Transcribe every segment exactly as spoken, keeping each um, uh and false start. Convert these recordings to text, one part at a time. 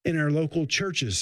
in our local churches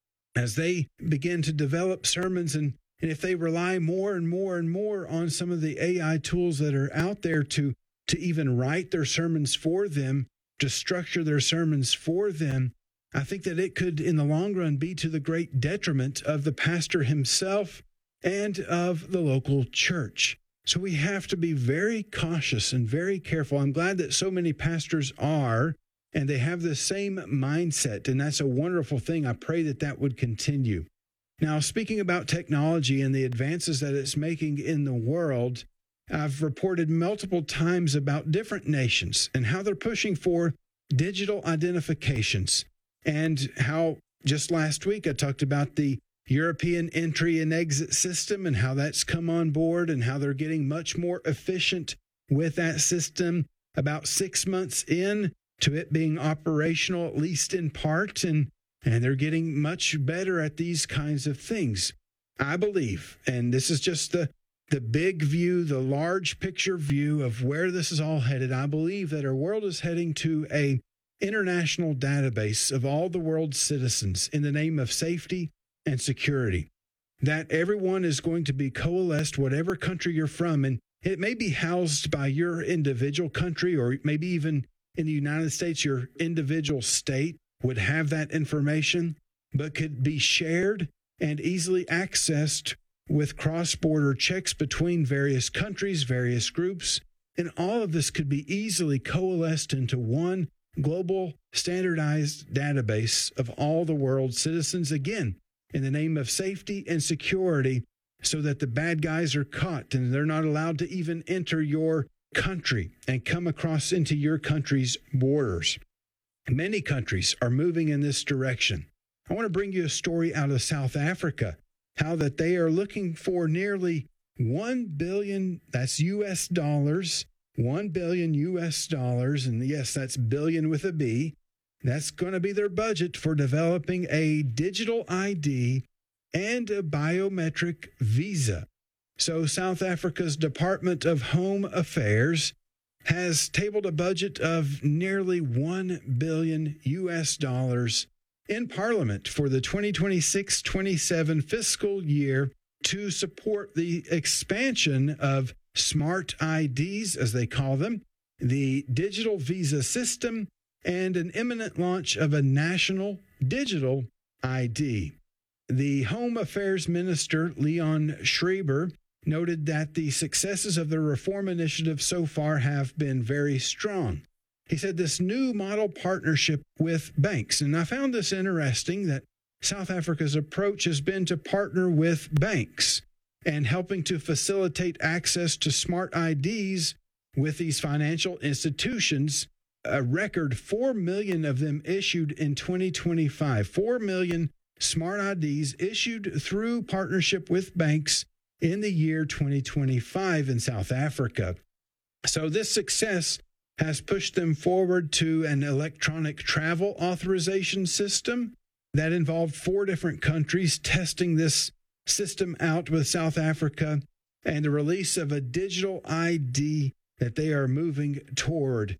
as they begin to develop sermons, and, and if they rely more and more and more on some of the A I tools that are out there to, to even write their sermons for them, to structure their sermons for them, I think that it could, in the long run, be to the great detriment of the pastor himself and of the local church. So we have to be very cautious and very careful. I'm glad that so many pastors are, and they have the same mindset, and that's a wonderful thing. I pray that that would continue. Now, speaking about technology and the advances that it's making in the world, I've reported multiple times about different nations and how they're pushing for digital identifications, and how just last week I talked about the European entry and exit system and how that's come on board and how they're getting much more efficient with that system about six months in to it being operational, at least in part, and, and they're getting much better at these kinds of things. I believe, and this is just the, the big view, the large picture view of where this is all headed, I believe that our world is heading to a international database of all the world's citizens in the name of safety and security, that everyone is going to be coalesced, whatever country you're from, and it may be housed by your individual country, or maybe even in the United States, your individual state would have that information, but could be shared and easily accessed with cross-border checks between various countries, various groups, and all of this could be easily coalesced into one global standardized database of all the world's citizens, again, in the name of safety and security, so that the bad guys are caught and they're not allowed to even enter your country and come across into your country's borders. Many countries are moving in this direction. I want to bring you a story out of South Africa, how that they are looking for nearly one billion, that's U S dollars, one billion U S dollars, and yes, that's billion with a B. That's going to be their budget for developing a digital I D and a biometric visa. So South Africa's Department of Home Affairs has tabled a budget of nearly one billion U S dollars in Parliament for the twenty twenty-six twenty-seven fiscal year to support the expansion of smart I Ds, as they call them, the digital visa system, and an imminent launch of a national digital I D. The Home Affairs Minister, Leon Schreiber, noted that the successes of the reform initiative so far have been very strong. He said this new model partnership with banks, and I found this interesting that South Africa's approach has been to partner with banks and helping to facilitate access to smart I Ds with these financial institutions. A record four million of them issued in twenty twenty-five. four million smart I Ds issued through partnership with banks in the year twenty twenty-five in South Africa. So this success has pushed them forward to an electronic travel authorization system that involved four different countries testing this system out with South Africa, and the release of a digital I D that they are moving toward.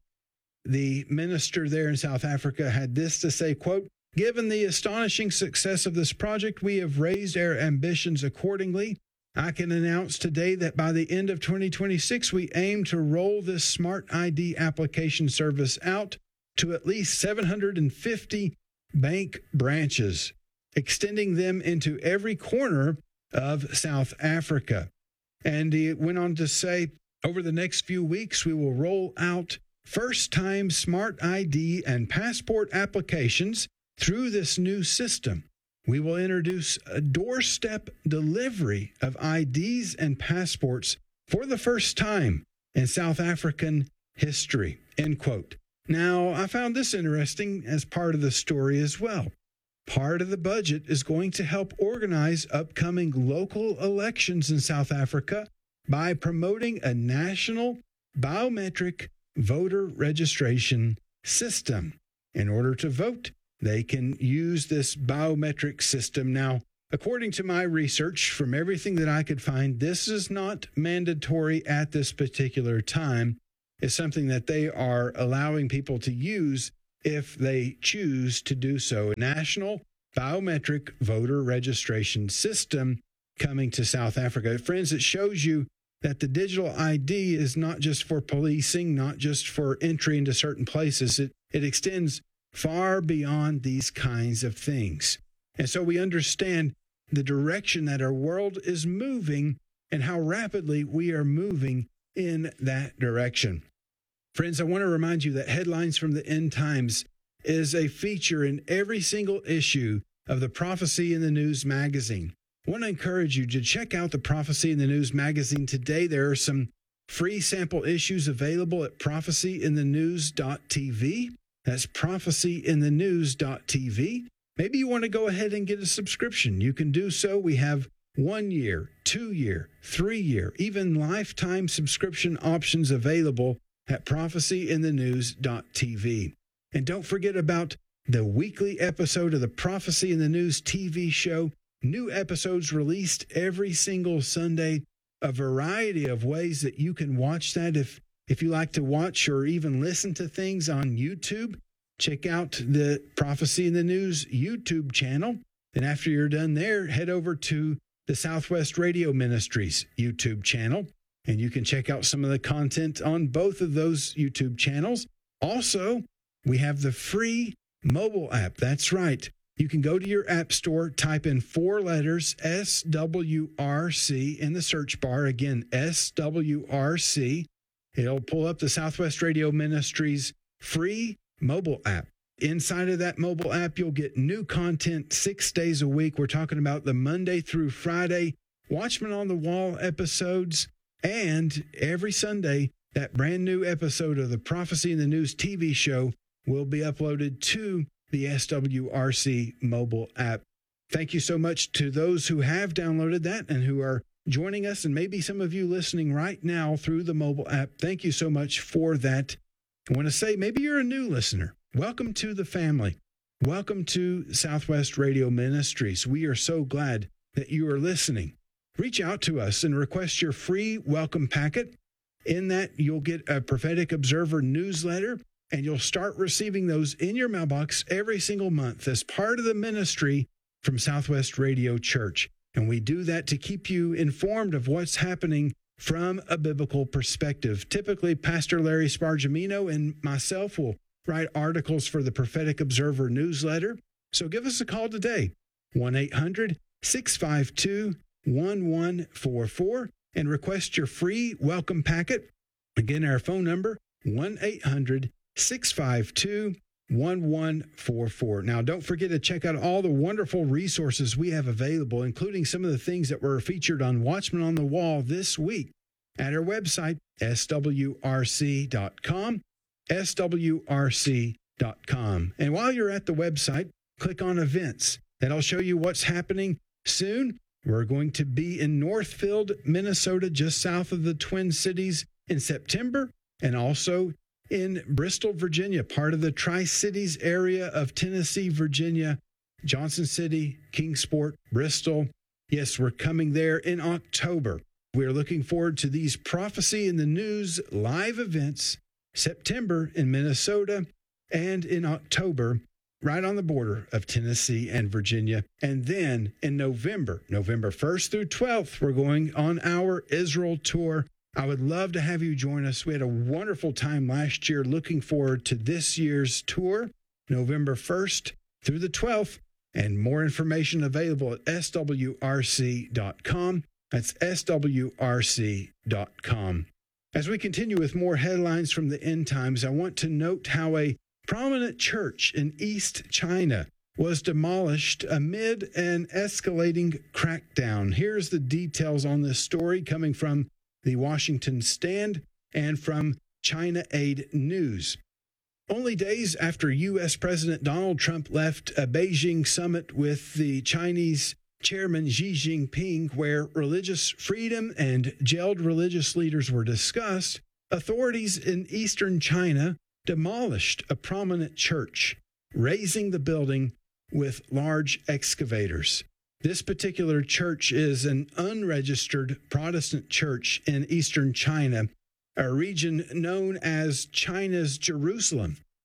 The minister there in South Africa had this to say, quote, "Given the astonishing success of this project, we have raised our ambitions accordingly. I can announce today that by the end of twenty twenty-six, we aim to roll this smart I D application service out to at least seven hundred fifty bank branches, extending them into every corner of South Africa." And he went on to say, over the next few weeks, we will roll out first-time smart I D and passport applications through this new system. We will introduce a doorstep delivery of I Ds and passports for the first time in South African history, end quote. Now, I found this interesting as part of the story as well. Part of the budget is going to help organize upcoming local elections in South Africa by promoting a national biometric voter registration system. In order to vote, they can use this biometric system. Now, according to my research, from everything that I could find, this is not mandatory at this particular time. It's something that they are allowing people to use if they choose to do so. A national biometric voter registration system coming to South Africa. Friends, it shows you that the digital I D is not just for policing, not just for entry into certain places. It, it extends far beyond these kinds of things. And so we understand the direction that our world is moving and how rapidly we are moving in that direction. Friends, I want to remind you that Headlines from the End Times is a feature in every single issue of the Prophecy in the News magazine. I want to encourage you to check out the Prophecy in the News magazine today. There are some free sample issues available at prophecy in the news dot t v. That's prophecy in the news dot t v. Maybe you want to go ahead and get a subscription. You can do so. We have one year, two year, three year, even lifetime subscription options available at prophecy in the news dot t v. And don't forget about the weekly episode of the Prophecy in the News T V show. New episodes released every single Sunday, a variety of ways that you can watch that. If if you like to watch or even listen to things on YouTube, check out the Prophecy in the News YouTube channel. And after you're done there, head over to the Southwest Radio Ministries YouTube channel, and you can check out some of the content on both of those YouTube channels. Also, we have the free mobile app. That's right. You can go to your app store, type in four letters, S W R C, in the search bar. Again, S W R C. It'll pull up the Southwest Radio Ministries free mobile app. Inside of that mobile app, you'll get new content six days a week. We're talking about the Monday through Friday Watchman on the Wall episodes. And every Sunday, that brand new episode of the Prophecy in the News T V show will be uploaded to the S W R C mobile app. Thank you so much to those who have downloaded that and who are joining us, and maybe some of you listening right now through the mobile app. Thank you so much for that. I want to say, maybe you're a new listener. Welcome to the family. Welcome to Southwest Radio Ministries. We are so glad that you are listening. Reach out to us and request your free welcome packet. In that, you'll get a Prophetic Observer newsletter, and you'll start receiving those in your mailbox every single month as part of the ministry from Southwest Radio Church. And we do that to keep you informed of what's happening from a biblical perspective. Typically, Pastor Larry Spargimino and myself will write articles for the Prophetic Observer newsletter. So give us a call today, one eight hundred, six five two, one one four four, and request your free welcome packet. Again, our phone number, one eight hundred, six five two, one one four four. Now, don't forget to check out all the wonderful resources we have available, including some of the things that were featured on Watchman on the Wall this week at our website, S W R C dot com, S W R C dot com. And while you're at the website, click on events. That'll show you what's happening soon. We're going to be in Northfield, Minnesota, just south of the Twin Cities in September, and also in Bristol, Virginia, part of the Tri-Cities area of Tennessee, Virginia, Johnson City, Kingsport, Bristol. Yes, we're coming there in October. We're looking forward to these Prophecy in the News live events, September in Minnesota, and in October, right on the border of Tennessee and Virginia. And then in November, November first through twelfth, we're going on our Israel tour. I would love to have you join us. We had a wonderful time last year. Looking forward to this year's tour, November first through the twelfth, and more information available at S W R C dot com. That's S W R C dot com. As we continue with more headlines from the end times, I want to note how a prominent church in East China was demolished amid an escalating crackdown. Here's the details on this story coming from the Washington Stand and from China Aid News. Only days after U S President Donald Trump left a Beijing summit with the Chinese chairman Xi Jinping, where religious freedom and jailed religious leaders were discussed, authorities in eastern China demolished a prominent church, razing the building with large excavators. This particular church is an unregistered Protestant church in eastern China, a region known as China's Jerusalem.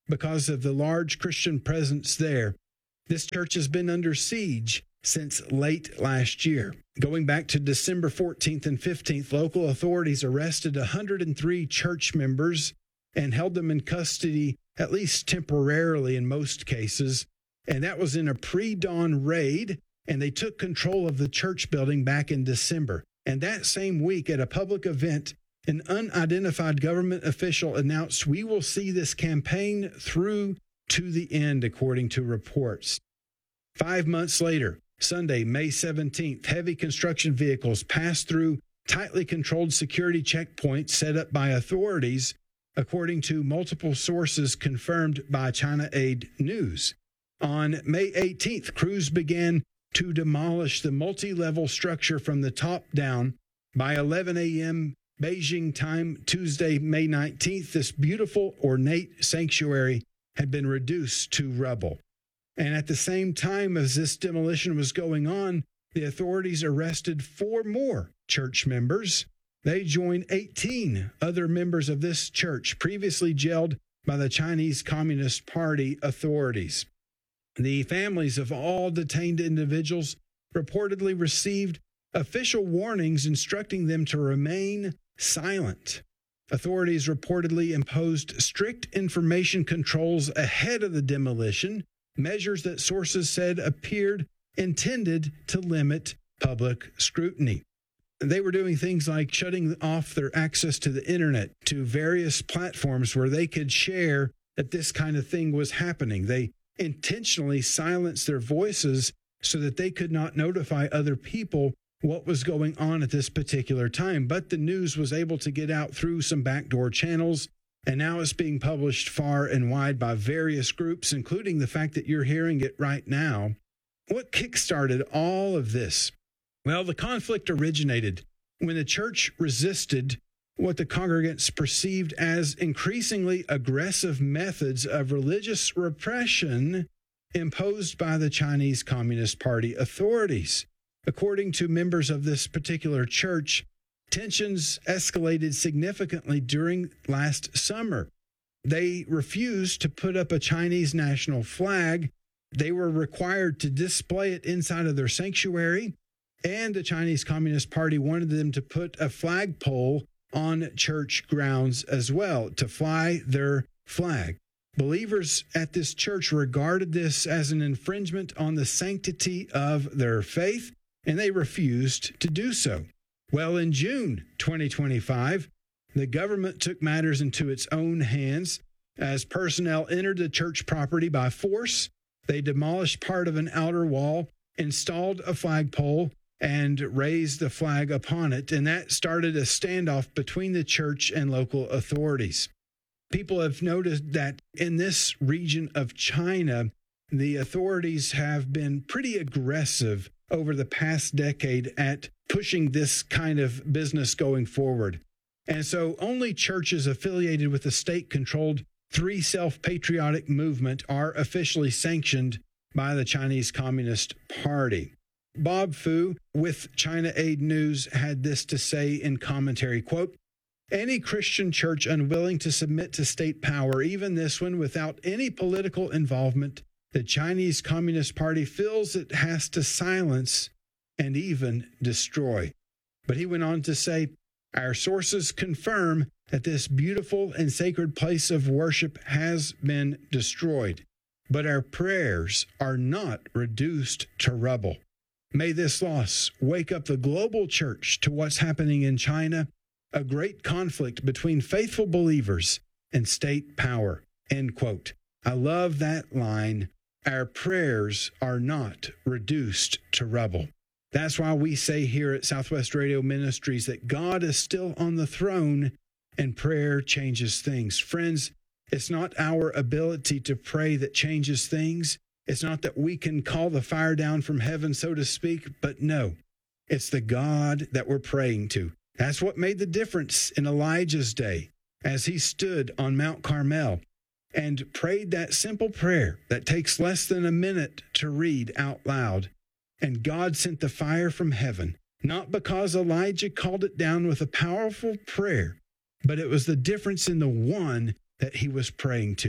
because of the large Christian presence there. This church has been under siege since late last year. Going back to December fourteenth and fifteenth, local authorities arrested one hundred three church members and held them in custody, at least temporarily in most cases. And that was in a pre-dawn raid, and they took control of the church building back in December. And that same week at a public event, an unidentified government official announced, "We will see this campaign through to the end," according to reports. Five months later, Sunday, May seventeenth, heavy construction vehicles passed through tightly controlled security checkpoints set up by authorities, according to multiple sources confirmed by China Aid News. On May eighteenth, crews began to demolish the multi-level structure from the top down. By eleven a.m. Beijing time, Tuesday, May nineteenth, this beautiful, ornate sanctuary had been reduced to rubble. And at the same time as this demolition was going on, the authorities arrested four more church members. They joined eighteen other members of this church previously jailed by the Chinese Communist Party authorities. The families of all detained individuals reportedly received official warnings instructing them to remain silent. Authorities reportedly imposed strict information controls ahead of the demolition, measures that sources said appeared intended to limit public scrutiny. They were doing things like shutting off their access to the internet, to various platforms where they could share that this kind of thing was happening. They intentionally silenced their voices so that they could not notify other people what was going on at this particular time. But the news was able to get out through some backdoor channels, and now it's being published far and wide by various groups, including the fact that you're hearing it right now. What kickstarted all of this? Well, the conflict originated when the church resisted what the congregants perceived as increasingly aggressive methods of religious repression imposed by the Chinese Communist Party authorities. According to members of this particular church, tensions escalated significantly during last summer. They refused to put up a Chinese national flag. They were required to display it inside of their sanctuary, and the Chinese Communist Party wanted them to put a flagpole on church grounds as well, to fly their flag. Believers at this church regarded this as an infringement on the sanctity of their faith, and they refused to do so. Well, in June twenty twenty-five, the government took matters into its own hands as personnel entered the church property by force. They demolished part of an outer wall, installed a flagpole, and raised the flag upon it, and that started a standoff between the church and local authorities. People have noticed that in this region of China, the authorities have been pretty aggressive over the past decade at pushing this kind of business going forward. And so only churches affiliated with the state-controlled Three Self-Patriotic movement are officially sanctioned by the Chinese Communist Party. Bob Fu with China Aid News had this to say in commentary, quote, "Any Christian church unwilling to submit to state power, even this one without any political involvement, the Chinese Communist Party feels it has to silence and even destroy." But he went on to say, "Our sources confirm that this beautiful and sacred place of worship has been destroyed, but our prayers are not reduced to rubble. May this loss wake up the global church to what's happening in China, a great conflict between faithful believers and state power." End quote. I love that line. Our prayers are not reduced to rubble. That's why we say here at Southwest Radio Ministries that God is still on the throne and prayer changes things. Friends, it's not our ability to pray that changes things. It's not that we can call the fire down from heaven, so to speak, but no, it's the God that we're praying to. That's what made the difference in Elijah's day as he stood on Mount Carmel and prayed that simple prayer that takes less than a minute to read out loud. And God sent the fire from heaven, not because Elijah called it down with a powerful prayer, but it was the difference in the one that he was praying to.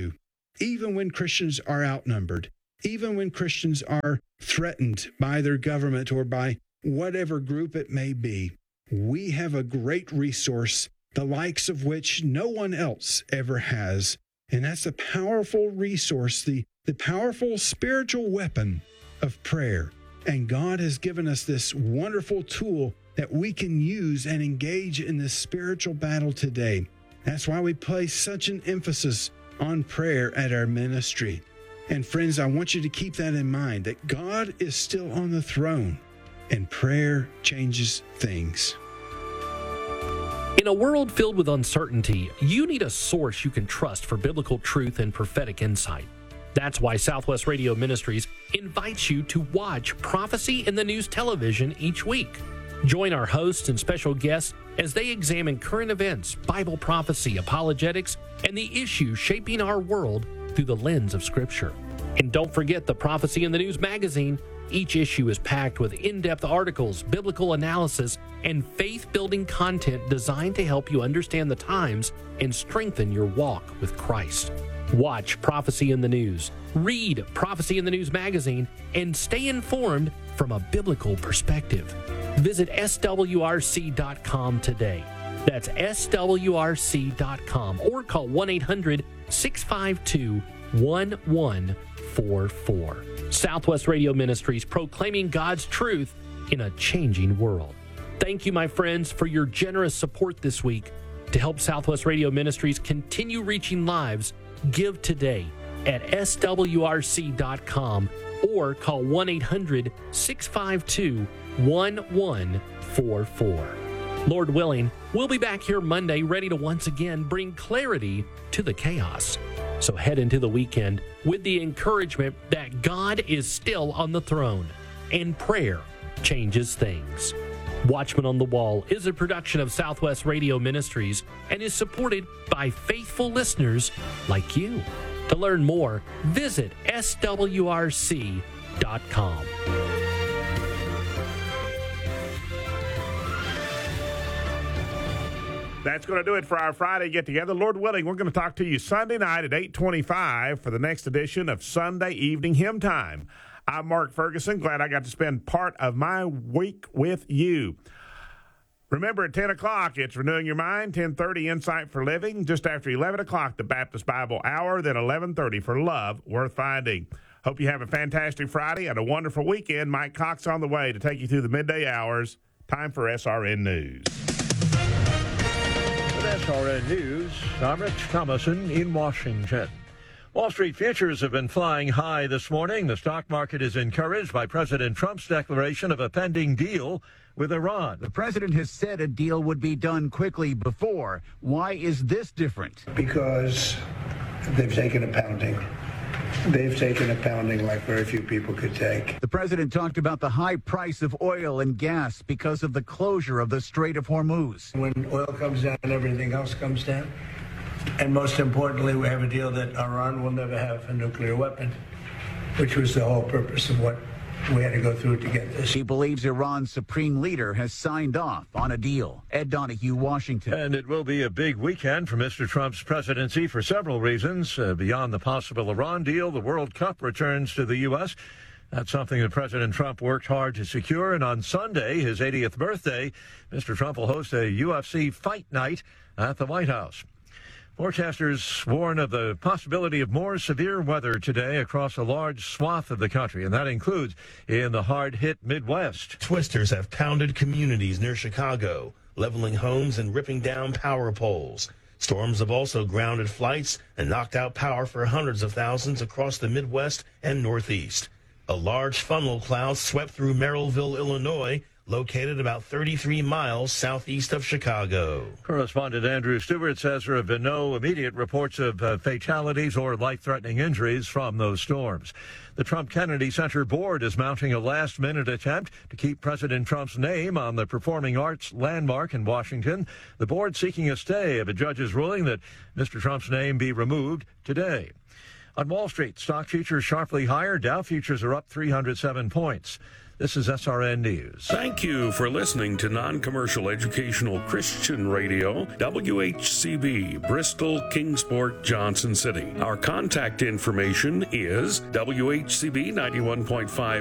even when Christians are outnumbered, even when Christians are threatened by their government or by whatever group it may be. We have a great resource, the likes of which no one else ever has. And that's the powerful resource, the, the powerful spiritual weapon of prayer. And God has given us this wonderful tool that we can use and engage in this spiritual battle today. That's why we place such an emphasis on prayer at our ministry. And friends, I want you to keep that in mind, that God is still on the throne and prayer changes things. In a world filled with uncertainty, you need a source you can trust for biblical truth and prophetic insight. That's why Southwest Radio Ministries invites you to watch Prophecy in the News television each week. Join our hosts and special guests as they examine current events, Bible prophecy, apologetics, and the issues shaping our world through the lens of Scripture. And don't forget the Prophecy in the News magazine. Each issue is packed with in-depth articles, biblical analysis, and faith-building content designed to help you understand the times and strengthen your walk with Christ. Watch Prophecy in the News, read Prophecy in the News magazine, and stay informed from a biblical perspective. Visit S W R C dot com today. That's S W R C dot com or call one eight hundred six five two one one four four. Southwest Radio Ministries, proclaiming God's truth in a changing world. Thank you, my friends, for your generous support this week. To help Southwest Radio Ministries continue reaching lives, give today at S W R C dot com or call one eight hundred six five two one one four four. Lord willing, we'll be back here Monday ready to once again bring clarity to the chaos. So head into the weekend with the encouragement that God is still on the throne and prayer changes things. Watchman on the Wall is a production of Southwest Radio Ministries and is supported by faithful listeners like you. To learn more, visit S W R C dot com. That's going to do it for our Friday get-together. Lord willing, we're going to talk to you Sunday night at eight twenty-five for the next edition of Sunday Evening Hymn Time. I'm Mark Ferguson. Glad I got to spend part of my week with you. Remember, at ten o'clock, it's Renewing Your Mind, ten thirty, Insight for Living. Just after eleven o'clock, the Baptist Bible Hour, then eleven thirty for Love Worth Finding. Hope you have a fantastic Friday and a wonderful weekend. Mike Cox on the way to take you through the midday hours. Time for S R N News. S R N News, I'm Rich Thomason in Washington. Wall Street futures have been flying high this morning. The stock market is encouraged by President Trump's declaration of a pending deal with Iran. The president has said a deal would be done quickly before. Why is this different? Because they've taken a pounding. They've taken a pounding like very few people could take. The president talked about the high price of oil and gas because of the closure of the Strait of Hormuz. When oil comes down, everything else comes down. And most importantly, we have a deal that Iran will never have a nuclear weapon, which was the whole purpose of what we had to go through to get this. He believes Iran's supreme leader has signed off on a deal. Ed Donahue, Washington. And it will be a big weekend for Mister Trump's presidency for several reasons. Uh, beyond the possible Iran deal, the World Cup returns to the U S That's something that President Trump worked hard to secure. And on Sunday, his eightieth birthday, Mister Trump will host a U F C fight night at the White House. Forecasters warn of the possibility of more severe weather today across a large swath of the country, and that includes in the hard-hit Midwest. Twisters have pounded communities near Chicago, leveling homes and ripping down power poles. Storms have also grounded flights and knocked out power for hundreds of thousands across the Midwest and Northeast. A large funnel cloud swept through Merrillville, Illinois, located about thirty-three miles southeast of Chicago. Correspondent Andrew Stewart says there have been no immediate reports of uh, fatalities or life-threatening injuries from those storms. The Trump Kennedy Center board is mounting a last-minute attempt to keep President Trump's name on the performing arts landmark in Washington. The board seeking a stay of a judge's ruling that Mister Trump's name be removed today. On Wall Street, stock futures sharply higher. Dow futures are up three hundred seven points. This is S R N News. Thank you for listening to Non-Commercial Educational Christian Radio, W H C B, Bristol, Kingsport, Johnson City. Our contact information is W H C B ninety-one point five